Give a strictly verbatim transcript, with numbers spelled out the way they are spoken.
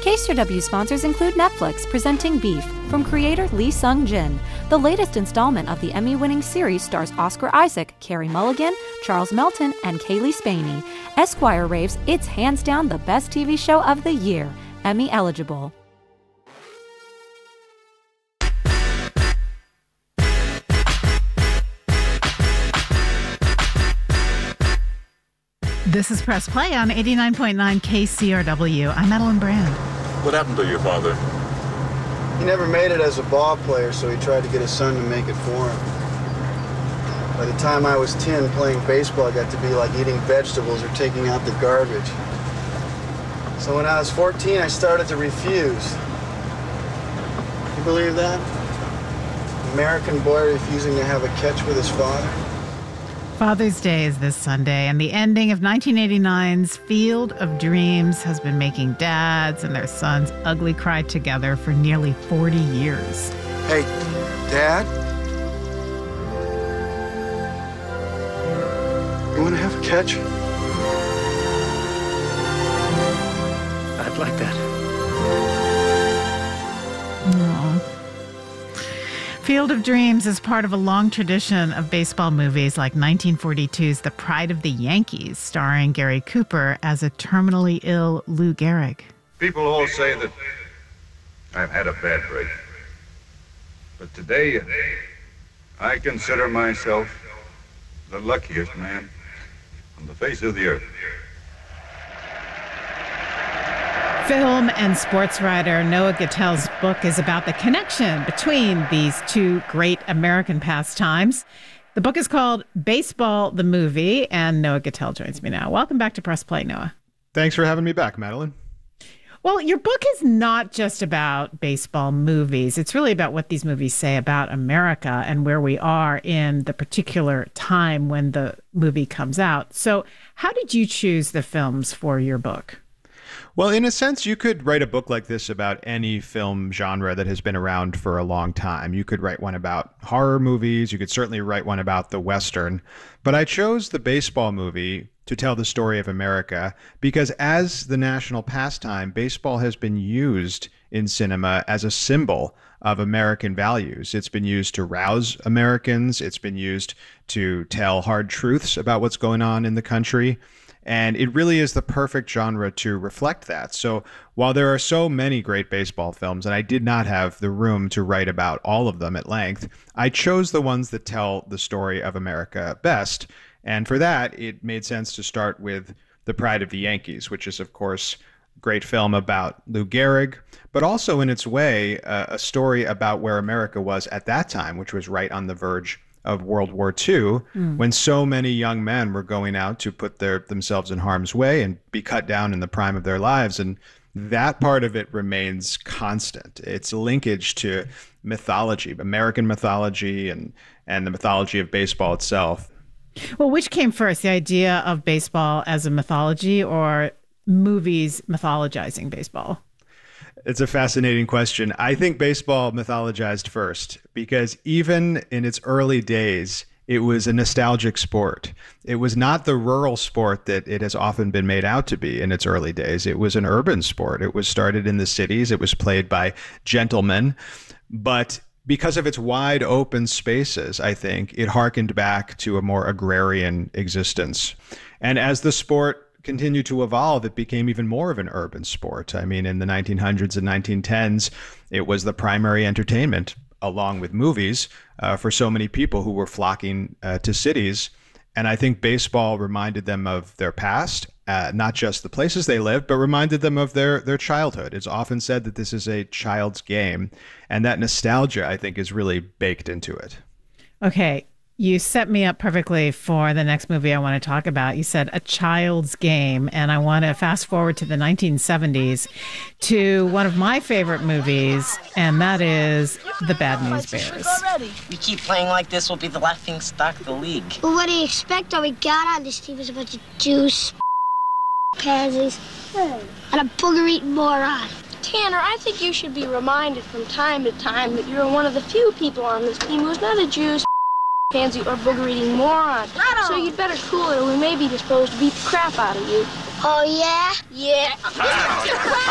K C R W sponsors include Netflix presenting Beef from creator Lee Sung-jin. The latest installment of the Emmy-winning series stars Oscar Isaac, Carey Mulligan, Charles Melton, and Kaylee Spaney. Esquire raves it's hands down the best T V show of the year, Emmy eligible. This is Press Play on eighty-nine point nine K C R W. I'm Madeline Brand. What happened to your father? He never made it as a ball player, so he tried to get his son to make it for him. By the time I was ten, playing baseball got to be like eating vegetables or taking out the garbage. So when I was fourteen, I started to refuse. You believe that? American boy refusing to have a catch with his father? Father's Day is this Sunday, and the ending of nineteen eighty-nine's Field of Dreams has been making dads and their sons ugly cry together for nearly forty years. Hey, Dad? You want to have a catch? I'd like that. Aww. Field of Dreams is part of a long tradition of baseball movies like nineteen forty-two's The Pride of the Yankees, starring Gary Cooper as a terminally ill Lou Gehrig. People all say that I've had a bad break. But today, I consider myself the luckiest man on the face of the earth. Film and sports writer Noah Gattel's book is about the connection between these two great American pastimes. The book is called Baseball, the Movie, and Noah Gattel joins me now. Welcome back to Press Play, Noah. Thanks for having me back, Madeline. Well, your book is not just about baseball movies. It's really about what these movies say about America and where we are in the particular time when the movie comes out. So how did you choose the films for your book? Well, in a sense, you could write a book like this about any film genre that has been around for a long time. You could write one about horror movies. You could certainly write one about the Western. But I chose the baseball movie to tell the story of America because as the national pastime, baseball has been used in cinema as a symbol of American values. It's been used to rouse Americans. It's been used to tell hard truths about what's going on in the country. And it really is the perfect genre to reflect that. So while there are so many great baseball films, and I did not have the room to write about all of them at length, I chose the ones that tell the story of America best. And for that, it made sense to start with The Pride of the Yankees, which is, of course, a great film about Lou Gehrig, but also in its way, uh, a story about where America was at that time, which was right on the verge of World War Two, mm. when so many young men were going out to put their themselves in harm's way and be cut down in the prime of their lives. And that part of it remains constant. It's linkage to mythology, American mythology, and, and the mythology of baseball itself. Well, which came first, the idea of baseball as a mythology or movies mythologizing baseball? It's a fascinating question. I think baseball mythologized first because even in its early days, it was a nostalgic sport. It was not the rural sport that it has often been made out to be in its early days. It was an urban sport. It was started in the cities. It was played by gentlemen. But because of its wide open spaces, I think it harkened back to a more agrarian existence. And as the sport continued to evolve, it became even more of an urban sport. I mean, in the nineteen hundreds and nineteen tens, it was the primary entertainment, along with movies, uh, for so many people who were flocking uh, to cities. And I think baseball reminded them of their past, uh, not just the places they lived, but reminded them of their, their childhood. It's often said that this is a child's game, and that nostalgia, I think, is really baked into it. Okay. You set me up perfectly for the next movie I want to talk about. You said A Child's Game, and I want to fast forward to the nineteen seventies to one of my favorite movies, and that is The Bad News Bears. We keep playing like this, we'll be the laughing stock of the league. Well, what do you expect? All we got on this team is a bunch of juice, pansies, and a booger-eating moron. Tanner, I think you should be reminded from time to time that you're one of the few people on this team who's not a juice, pansy, or booger-eating moron. So you'd better cool it or we may be disposed to beat the crap out of you. Oh, yeah? Yeah.